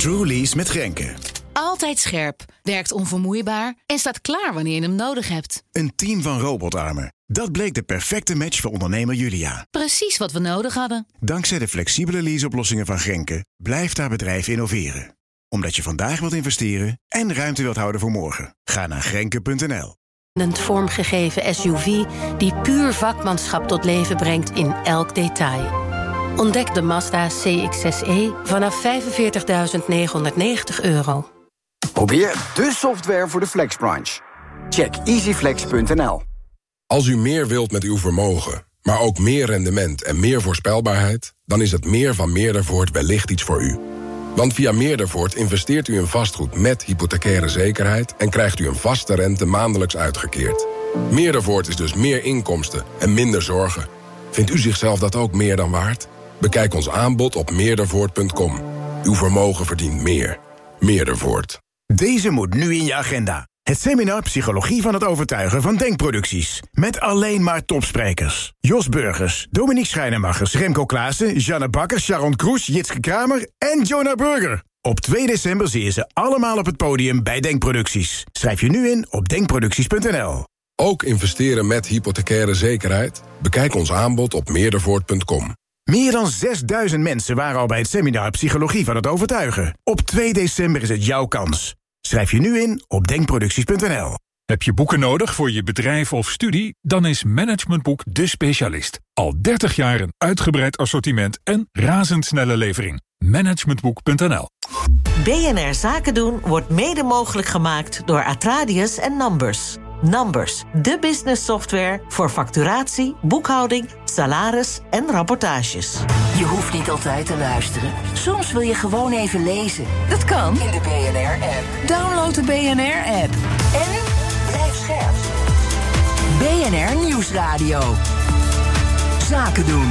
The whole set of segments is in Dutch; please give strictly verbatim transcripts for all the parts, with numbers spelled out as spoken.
True Lease met Grenke. Altijd scherp, werkt onvermoeibaar en staat klaar wanneer je hem nodig hebt. Een team van robotarmen. Dat bleek de perfecte match voor ondernemer Julia. Precies wat we nodig hadden. Dankzij de flexibele leaseoplossingen van Grenke blijft haar bedrijf innoveren. Omdat je vandaag wilt investeren en ruimte wilt houden voor morgen. Ga naar grenke punt n l. Een vormgegeven S U V die puur vakmanschap tot leven brengt in elk detail. Ontdek de Mazda C X zes e vanaf vijfenveertigduizend negenhonderdnegentig euro. Probeer de software voor de flexbranche. Check easyflex punt n l. Als u meer wilt met uw vermogen, maar ook meer rendement en meer voorspelbaarheid, dan is het meer van Meerdervoort wellicht iets voor u. Want via Meerdervoort investeert u in vastgoed met hypothecaire zekerheid en krijgt u een vaste rente maandelijks uitgekeerd. Meerdervoort is dus meer inkomsten en minder zorgen. Vindt u zichzelf dat ook meer dan waard? Bekijk ons aanbod op meerdervoort punt com. Uw vermogen verdient meer. Meerdervoort. Deze moet nu in je agenda. Het seminar Psychologie van het Overtuigen van Denkproducties. Met alleen maar topsprekers. Jos Burgers, Dominique Schrijnemachers, Remco Klaassen, Janne Bakker, Sharon Kroes, Jitske Kramer en Jonah Burger. Op twee december zie je ze allemaal op het podium bij Denkproducties. Schrijf je nu in op denkproducties punt n l. Ook investeren met hypothecaire zekerheid? Bekijk ons aanbod op meerdervoort punt com. Meer dan zesduizend mensen waren al bij het seminar Psychologie van het Overtuigen. Op twee december is het jouw kans. Schrijf je nu in op denkproducties punt n l. Heb je boeken nodig voor je bedrijf of studie? Dan is Managementboek de specialist. Al dertig jaar een uitgebreid assortiment en razendsnelle levering. Managementboek punt n l. B N R Zaken doen wordt mede mogelijk gemaakt door Atradius en Numbers. Numbers, de business software voor facturatie, boekhouding, salaris en rapportages. Je hoeft niet altijd te luisteren. Soms wil je gewoon even lezen. Dat kan in de B N R-app. Download de B N R-app. En blijf scherp. B N R Nieuwsradio. Zaken doen.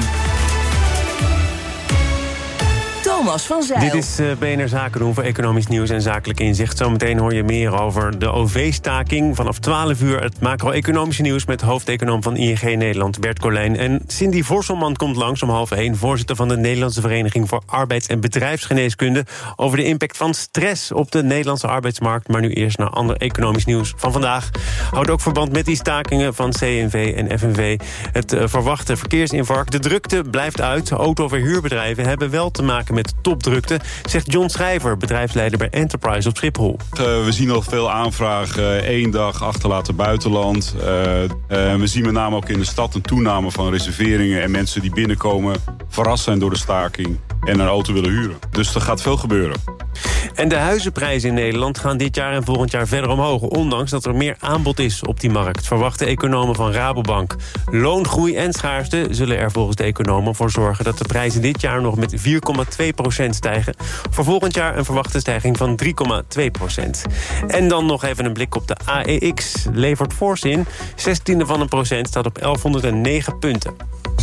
Thomas van Zijl. Dit is uh, B N R Zaken doen voor economisch nieuws en zakelijk inzicht. Zometeen hoor je meer over de O V-staking. Vanaf twaalf uur het macro-economische nieuws met hoofdeconoom van I N G Nederland, Bert Colijn. En Cindy Vorselman komt langs om half één, voorzitter van de Nederlandse Vereniging voor Arbeids- en Bedrijfsgeneeskunde, over de impact van stress op de Nederlandse arbeidsmarkt. Maar nu eerst naar ander economisch nieuws van vandaag. Houdt ook verband met die stakingen van C N V en F N V. Het uh, verwachte verkeersinfarct. De drukte blijft uit. Autoverhuurbedrijven hebben wel te maken met topdrukte, zegt John Schrijver, bedrijfsleider bij Enterprise op Schiphol. Uh, we zien al veel aanvragen, één dag achterlaten buitenland. Uh, uh, we zien met name ook in de stad een toename van reserveringen en mensen die binnenkomen verrast zijn door de staking en een auto willen huren. Dus er gaat veel gebeuren. En de huizenprijzen in Nederland gaan dit jaar en volgend jaar verder omhoog, ondanks dat er meer aanbod is op die markt, verwachten economen van Rabobank. Loongroei en schaarste zullen er volgens de economen voor zorgen dat de prijzen dit jaar nog met vier komma twee procent stijgen. Voor volgend jaar een verwachte stijging van drie komma twee procent. En dan nog even een blik op de A E X. Levert fors in. zestiende van een procent staat op elfhonderdnegen punten.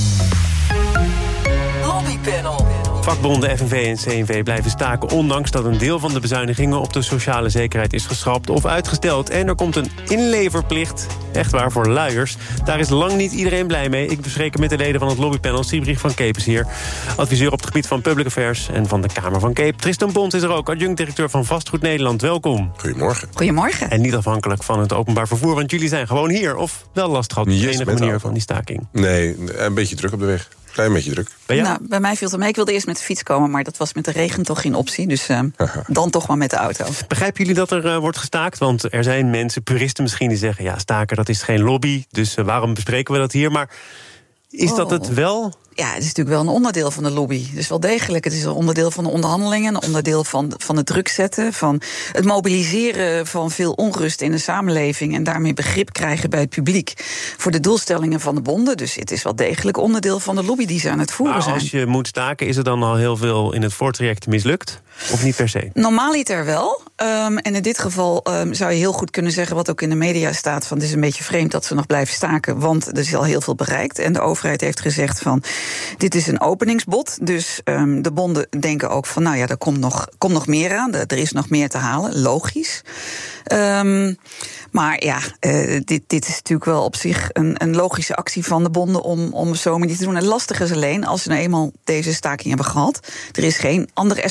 Lobbypanel. Vakbonden F N V en C N V blijven staken, ondanks dat een deel van de bezuinigingen op de sociale zekerheid is geschrapt of uitgesteld. En er komt een inleverplicht, echt waar, voor luiers. Daar is lang niet iedereen blij mee. Ik bespreek met de leden van het lobbypanel. Siebrich van Cape is hier, adviseur op het gebied van Public Affairs en van de Kamer van Cape. Tristan Bont is er ook, adjunct-directeur van Vastgoed Nederland. Welkom. Goedemorgen. Goedemorgen. En niet afhankelijk van het openbaar vervoer, want jullie zijn gewoon hier. Of wel last gehad op de enige manier van die staking? Nee, een beetje druk op de weg. Klein beetje druk. Bij jou? Nou, bij mij viel het mee. Ik wilde eerst met de fiets komen, maar dat was met de regen toch geen optie. Dus uh, dan toch maar met de auto. Begrijpen jullie dat er uh, wordt gestaakt? Want er zijn mensen, puristen misschien, die zeggen, ja, staken, dat is geen lobby. Dus uh, waarom bespreken we dat hier? Maar is oh. dat het wel? Ja, het is natuurlijk wel een onderdeel van de lobby. Dus wel degelijk. Het is een onderdeel van de onderhandelingen, een onderdeel van, van het druk zetten, van het mobiliseren van veel onrust in de samenleving en daarmee begrip krijgen bij het publiek voor de doelstellingen van de bonden. Dus het is wel degelijk onderdeel van de lobby die ze aan het voeren maar zijn. Als je moet staken, is er dan al heel veel in het voortraject mislukt? Of niet per se? Normaaliter wel. Um, en in dit geval um, zou je heel goed kunnen zeggen, wat ook in de media staat, van het is een beetje vreemd dat ze nog blijven staken, want er is al heel veel bereikt. En de overheid heeft gezegd van, dit is een openingsbod. Dus um, de bonden denken ook van, nou ja, er komt nog, komt nog meer aan. Er is nog meer te halen, logisch. Um, maar ja, uh, dit, dit is natuurlijk wel op zich een, een logische actie van de bonden om, om zo maar niet te doen. Het lastige is alleen, als ze nou eenmaal deze staking hebben gehad, er is geen andere